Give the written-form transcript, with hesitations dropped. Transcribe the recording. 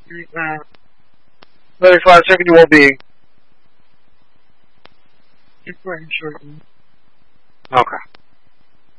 Very flat second, you will be. It's going shortly. Okay.